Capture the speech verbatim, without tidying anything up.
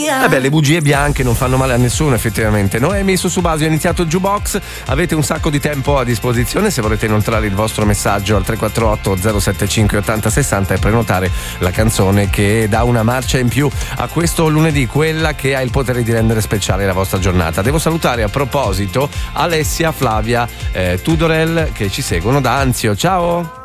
Eh beh, le bugie bianche non fanno male a nessuno, effettivamente. Noemi su Subasio, è iniziato il Jukebox. Avete un sacco di tempo a disposizione se volete inoltrare il vostro messaggio al tre quattro otto zero sette cinque ottanta sessanta e prenotare la canzone che dà una marcia in più a questo lunedì, quella che ha il potere di rendere speciale la vostra giornata. Devo salutare a proposito Alessia, Flavia, eh, Tudorel che ci seguono da Anzio. Ciao!